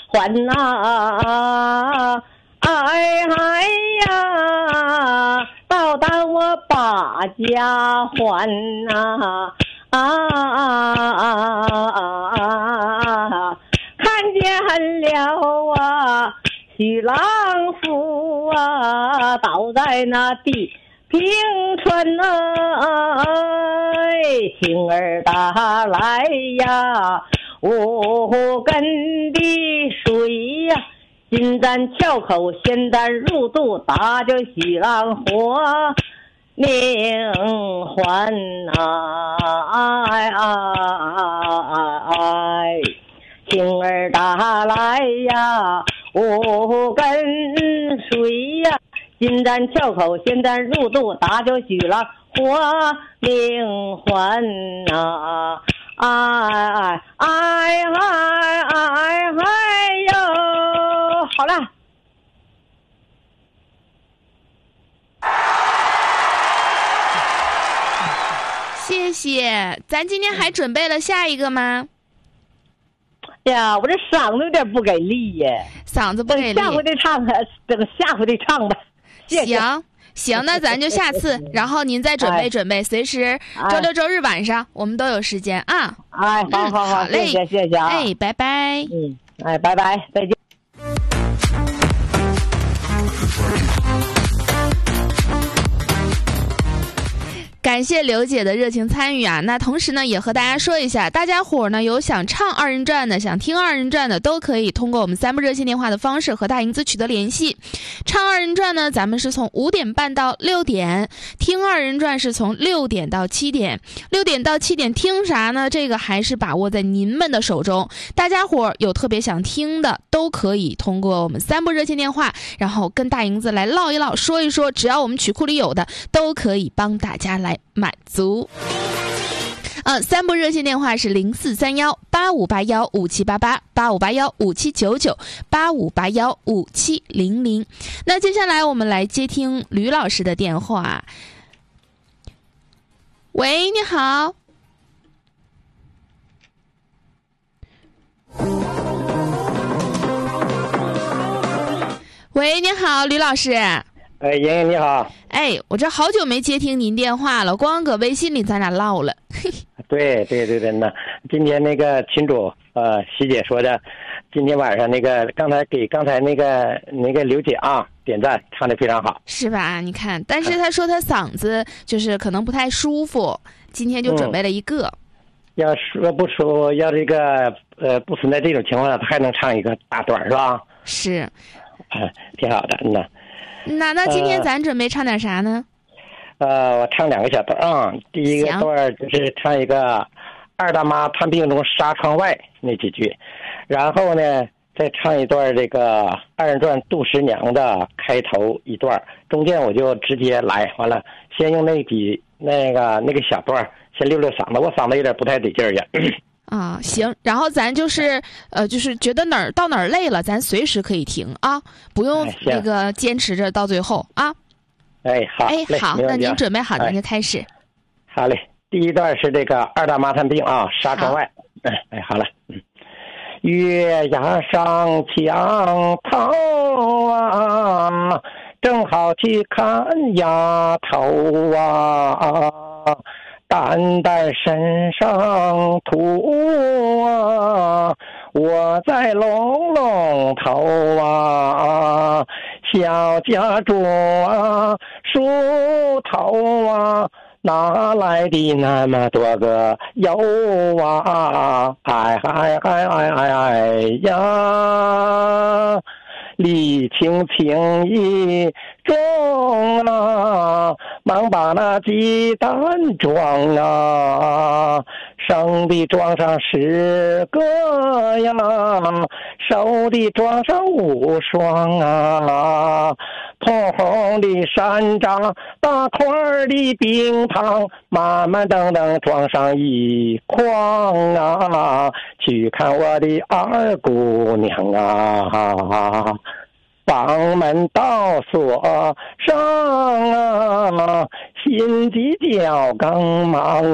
还呐，哎呀，报答我把家还呐，看见了啊，许郎夫啊，倒在那地平川星儿打来呀，无根的水呀，金簪翘口，仙丹入肚，打着许郎活命还星儿打来呀，无根水呀，金簪翘口，仙丹入肚，打着许郎活命还哟，好了。 谢谢，咱今天还准备了下一个吗？ 呀，我这嗓子有点不给力耶， 嗓子不给力， 下回得唱，等下回得唱吧。谢谢行，那咱就下次，然后您再准备准备，随时周六周日晚上我们都有时间啊。 哎，好嘞， 谢谢啊。 哎，拜拜。 拜拜，再见。 感谢刘姐的热情参与啊！那同时呢，也和大家说一下，大家伙呢有想唱二人转的、想听二人转的，都可以通过我们3部热线电话的方式和大银子取得联系。唱二人转呢，咱们是从5点半到6点；听二人转是从6点到7点。6点到7点听啥呢？这个还是把握在您们的手中。大家伙有特别想听的，都可以通过我们3部热线电话，然后跟大银子来唠一唠、说一说，只要我们曲库里有的，都可以帮大家来满足。3部热线电话是043185815788、85815799、85815700。那接下来我们来接听吕老师的电话。喂，你好。喂，你好，吕老师。 哎，莹莹你好。 哎，我这好久没接听您电话了，光搁微信里咱俩唠了。 对，那今天那个群主徐姐说的，今天晚上那个刚才那个刘姐啊点赞，唱得非常好， 是吧？你看，但是她说她嗓子就是可能不太舒服，今天就准备了一个。 要说不说，要这个不存在这种情况下，她还能唱一个大段是吧？ 是， 挺好的， 那今天咱准备唱点啥呢？ 我唱2个小段啊。第一个段就是唱一个二大妈探病中纱窗外那几句，然后呢再唱一段这个二人转杜十娘的开头一段，中间我就直接来，完了先用那个小段先溜溜嗓子，我嗓子有点不太得劲儿呀。 啊，行，然后咱就是觉得到哪儿累了，咱随时可以停啊，不用那个坚持着到最后啊。好，那您准备好您就开始。 好嘞，第一段是这个二大妈探病啊，纱窗外。好了。月牙上墙头啊，正好去看丫头啊，淡淡身上土啊，我在龙龙头啊，小家主啊，梳头啊，哪来的那么多个油啊？哎呀！礼轻情意重啊，忙把那鸡蛋装啊，生的装上10个呀，熟的装上5双啊，通红的山楂，大块的冰糖，满满当当装上1筐啊，去看我的二姑娘啊，房门倒锁上啊，心急脚刚忙